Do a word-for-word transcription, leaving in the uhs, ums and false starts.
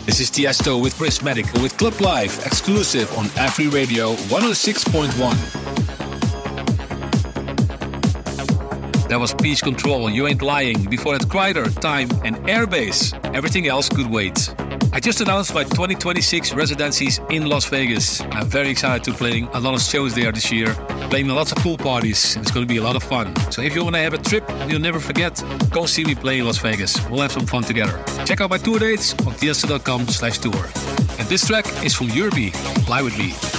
This is Tiesto with Prismatic with Club Live, exclusive on Afri Radio one oh six point one. That was Peach Control, You Ain't Lying. Before that, Kryder, Time, and Airbase. Everything else could wait. I just announced my twenty twenty-six residencies in Las Vegas. I'm very excited to playing a lot of shows there this year, playing lots of pool parties, and it's going to be a lot of fun. So if you want to have a trip you'll never forget, go see me play in Las Vegas. We'll have some fun together. Check out my tour dates on tiesto dot com slash tour. And this track is from Yurbi, Fly With Me.